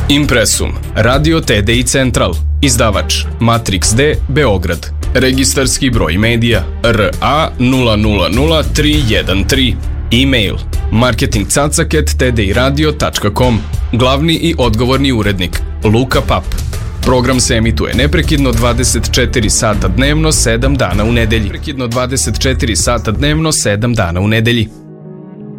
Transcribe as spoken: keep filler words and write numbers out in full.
Impresum, Radio T D I Central, izdavač Matrix D, Beograd, registarski broj medija R A nula nula nula tri jedan tri, e-mail marketing cacak at t d i radio tačka com, glavni i odgovorni urednik Luka Pap. Program se emituje neprekidno dvadeset četiri sata dnevno, sedam dana u nedelji. Neprekidno dvadeset četiri sata dnevno, sedam dana u nedelji.